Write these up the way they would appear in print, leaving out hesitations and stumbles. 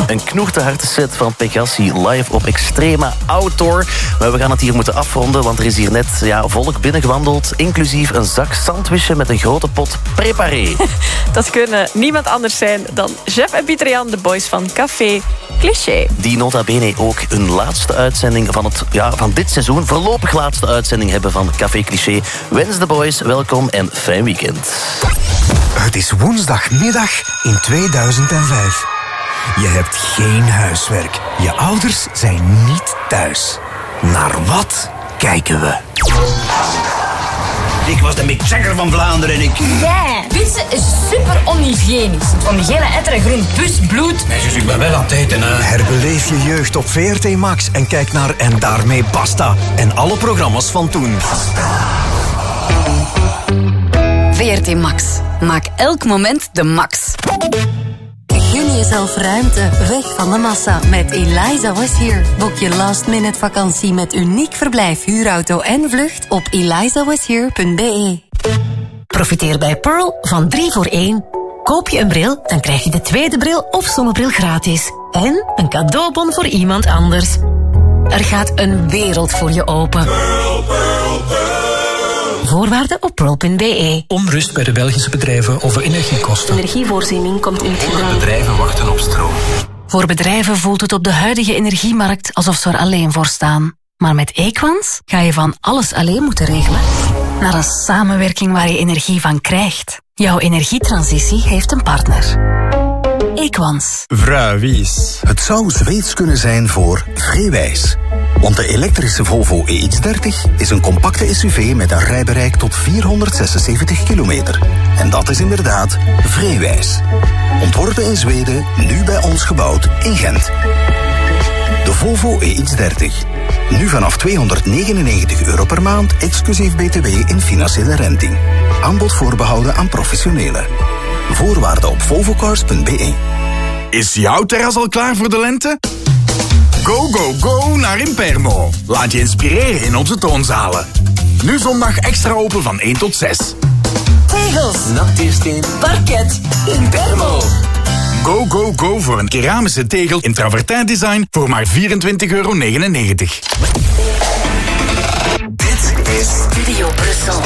Een knoerteharde set van Pegassi live op Extrema Outdoor. Maar we gaan het hier moeten afronden, want er is hier net volk binnengewandeld, inclusief een zak sandwichen met een grote pot préparé. Dat kunnen niemand anders zijn dan Jeff en Pieter-Jan, de boys van Café Cliché. Die nota bene ook hun laatste uitzending van dit seizoen, voorlopig laatste uitzending hebben van Café Cliché. Wens de boys welkom en fijn weekend. Het is woensdagmiddag in 2005. Je hebt geen huiswerk. Je ouders zijn niet thuis. Naar wat kijken we? Ik was de Mick Jagger van Vlaanderen en ik... Ja, pizza is super onhygiënisch. Van die gele etter en groen pus, bloed. Nee, zus, ik ben wel aan het eten, hè. Herbeleef je jeugd op VRT Max en kijk naar En Daarmee Basta. En alle programma's van toen. VRT Max. Maak elk moment de max. Gun jezelf ruimte, weg van de massa met Eliza Was Here. Boek je last-minute vakantie met uniek verblijf, huurauto en vlucht op elizawashere.be. Profiteer bij Pearl van 3 voor 1. Koop je een bril, dan krijg je de tweede bril of zonnebril gratis. En een cadeaubon voor iemand anders. Er gaat een wereld voor je open. Pearl, Pearl, Pearl. Voorwaarden op pearl.be. Onrust bij de Belgische bedrijven over energiekosten. Energievoorziening komt in het gedrang. Bedrijven wachten op stroom. Voor bedrijven voelt het op de huidige energiemarkt alsof ze er alleen voor staan. Maar met Equans ga je van alles alleen moeten regelen naar een samenwerking waar je energie van krijgt. Jouw energietransitie heeft een partner. Equans. Vrouwies. Het zou Zweeds kunnen zijn voor Vreewijs. Want de elektrische Volvo EX30 is een compacte SUV met een rijbereik tot 476 kilometer. En dat is inderdaad Vreewijs. Ontworpen in Zweden, nu bij ons gebouwd in Gent. De Volvo EX30. Nu vanaf €299 per maand, exclusief BTW in financiële renting. Aanbod voorbehouden aan professionelen. Voorwaarden op volvocars.be. Is jouw terras al klaar voor de lente? Go, go, go naar Impermo. Laat je inspireren in onze toonzalen. Nu zondag extra open van 1 tot 6. Tegels, Nachteersteen, parket, Impermo. Go, go, go voor een keramische tegel in travertijn design voor maar €24,99. Dit is Studio Brussel.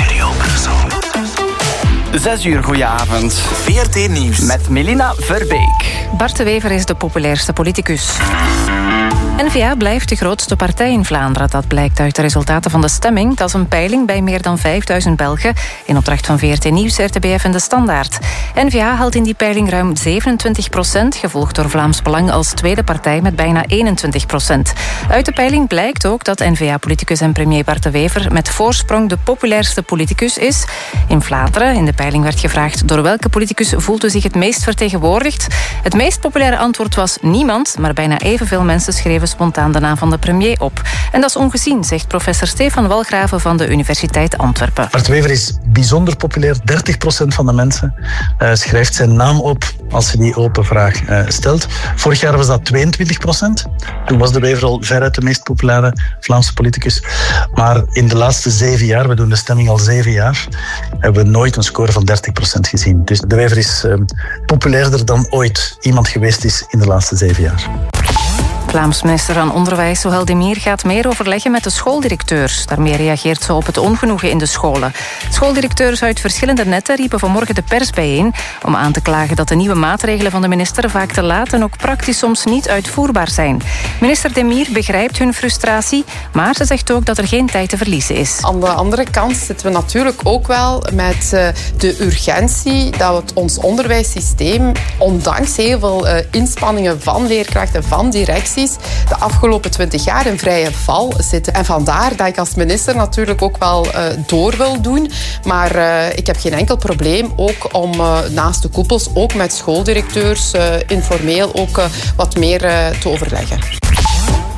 6 uur, goedenavond. VRT Nieuws. Met Melina Verbeek. Bart de Wever is de populairste politicus. N-VA blijft de grootste partij in Vlaanderen. Dat blijkt uit de resultaten van de stemming. Dat is een peiling bij meer dan 5000 Belgen in opdracht van VRT Nieuws, RTBF en De Standaard. N-VA haalt in die peiling ruim 27%, gevolgd door Vlaams Belang als tweede partij met bijna 21%. Uit de peiling blijkt ook dat N-VA-politicus en premier Bart de Wever met voorsprong de populairste politicus is. In Vlaanderen, in de peiling werd gevraagd door welke politicus voelt u zich het meest vertegenwoordigd. Het meest populaire antwoord was niemand, maar bijna evenveel mensen schreven spontaan de naam van de premier op. En dat is ongezien, zegt professor Stefan Walgraven van de Universiteit Antwerpen. Bart Wever is bijzonder populair. 30% van de mensen schrijft zijn naam op als je die open vraag stelt. Vorig jaar was dat 22%. Toen was de Wever al veruit de meest populaire Vlaamse politicus. Maar in de laatste 7 jaar, we doen de stemming al 7 jaar, hebben we nooit een score van 30% gezien. Dus de Wever is populairder dan ooit iemand geweest is in de laatste 7 jaar. Vlaams minister van Onderwijs Zohel Demir gaat meer overleggen met de schooldirecteurs. Daarmee reageert ze op het ongenoegen in de scholen. Schooldirecteurs uit verschillende netten riepen vanmorgen de pers bijeen om aan te klagen dat de nieuwe maatregelen van de minister vaak te laat en ook praktisch soms niet uitvoerbaar zijn. Minister Demir begrijpt hun frustratie, maar ze zegt ook dat er geen tijd te verliezen is. Aan de andere kant zitten we natuurlijk ook wel met de urgentie dat ons onderwijssysteem, ondanks heel veel inspanningen van leerkrachten, van directies, de afgelopen 20 jaar in vrije val zitten. En vandaar dat ik als minister natuurlijk ook wel door wil doen. Maar ik heb geen enkel probleem ook om naast de koepels, ook met schooldirecteurs, informeel ook wat meer te overleggen.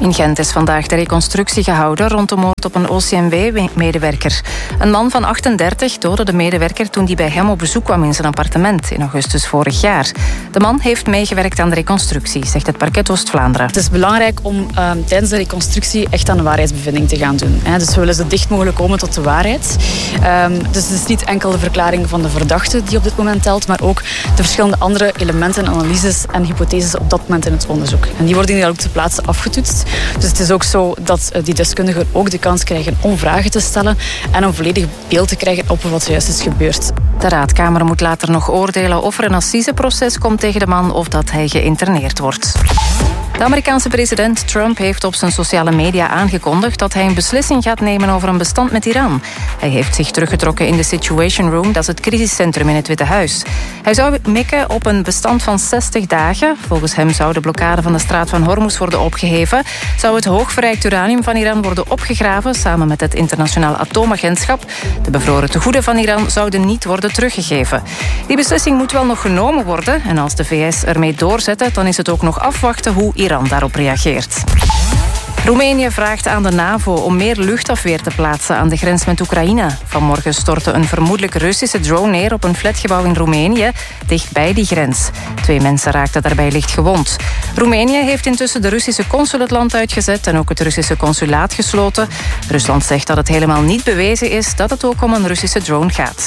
In Gent is vandaag de reconstructie gehouden rond de moord op een OCMW-medewerker. Een man van 38 doodde de medewerker toen hij bij hem op bezoek kwam in zijn appartement in augustus vorig jaar. De man heeft meegewerkt aan de reconstructie, zegt het parket Oost-Vlaanderen. Het is belangrijk om tijdens de reconstructie echt aan de waarheidsbevinding te gaan doen. Dus we willen zo dicht mogelijk komen tot de waarheid. Dus het is niet enkel de verklaring van de verdachte die op dit moment telt, maar ook de verschillende andere elementen, analyses en hypotheses op dat moment in het onderzoek. En die worden hier ook ter plaatse afgetoetst. Dus het is ook zo dat die deskundigen ook de kans krijgen om vragen te stellen en een volledig beeld te krijgen op wat juist is gebeurd. De raadkamer moet later nog oordelen of er een assiseproces komt tegen de man of dat hij geïnterneerd wordt. De Amerikaanse president Trump heeft op zijn sociale media aangekondigd dat hij een beslissing gaat nemen over een bestand met Iran. Hij heeft zich teruggetrokken in de Situation Room, dat is het crisiscentrum in het Witte Huis. Hij zou mikken op een bestand van 60 dagen. Volgens hem zou de blokkade van de straat van Hormuz worden opgeheven. Zou het hoogverrijkt uranium van Iran worden opgegraven samen met het internationaal atoomagentschap. De bevroren tegoeden van Iran zouden niet worden teruggegeven. Die beslissing moet wel nog genomen worden. En als de VS ermee doorzetten, dan is het ook nog afwachten hoe Iran daarop reageert. Roemenië vraagt aan de NAVO om meer luchtafweer te plaatsen aan de grens met Oekraïne. Vanmorgen stortte een vermoedelijk Russische drone neer op een flatgebouw in Roemenië, dichtbij die grens. 2 mensen raakten daarbij licht gewond. Roemenië heeft intussen de Russische consul het land uitgezet en ook het Russische consulaat gesloten. Rusland zegt dat het helemaal niet bewezen is dat het ook om een Russische drone gaat.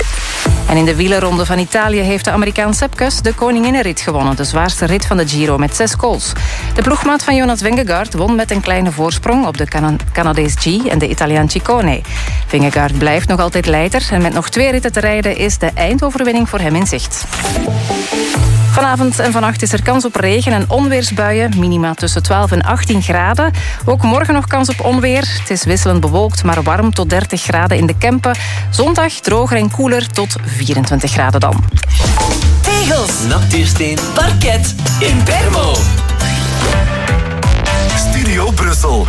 En in de wielerronde van Italië heeft de Amerikaan Sepp Kuss de koninginnenrit gewonnen. De zwaarste rit van de Giro met 6 goals. De ploegmaat van Jonas Vingegaard won met een kleine voorsprong op de Canadees G en de Italiaan Ciccone. Vingegaard blijft nog altijd leider en met nog 2 ritten te rijden is de eindoverwinning voor hem in zicht. Vanavond en vannacht is er kans op regen- en onweersbuien. Minima tussen 12 en 18 graden. Ook morgen nog kans op onweer. Het is wisselend bewolkt, maar warm tot 30 graden in de Kempen. Zondag droger en koeler tot 24 graden dan. Tegels, natuursteen, parket in Bermo. Studio Brussel.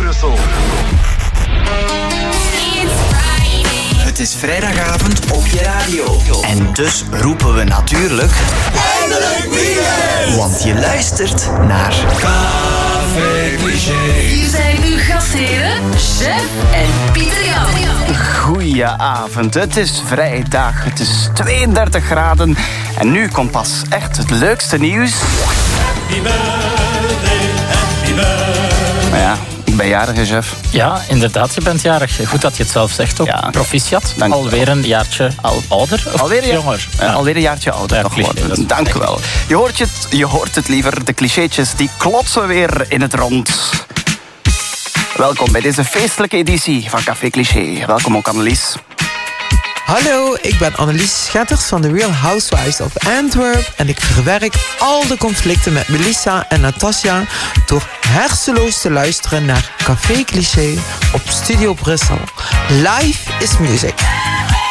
Het is vrijdagavond op je radio. En dus roepen we natuurlijk... Eindelijk weekend! Want je luistert naar... Café Cliché. Hier zijn uw gastheren, Chef en Pieter Jan. Goedenavond, het is vrijdag, het is 32 graden. En nu komt pas echt het leukste nieuws. Happy birthday, happy birthday. Maar ja, ik ben jarig, hè, chef. Ja, inderdaad, je bent jarig. Goed dat je het zelf zegt ook. Ja. Proficiat. Alweer een jaartje ouder of alweer jonger? Alweer een jaartje ouder. Ja, cliché, dank u wel. Je hoort het liever, de clichétjes die klotsen weer in het rond. Welkom bij deze feestelijke editie van Café Cliché. Welkom ook Annelies. Hallo, ik ben Annelies Schetters van The Real Housewives of Antwerp en ik verwerk al de conflicten met Melissa en Natasja door hersenloos te luisteren naar Café Cliché op Studio Brussel. Life is music.